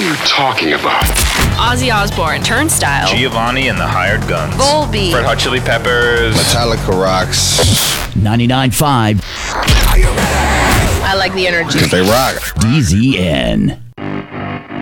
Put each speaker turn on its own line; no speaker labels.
you talking about?
Ozzy Osbourne, Turnstile,
Giovanni and the Hired Guns,
Volbeat,
Red Hot Chili Peppers,
Metallica rocks.
99.5
I like the energy.
Because they rock.
DZN.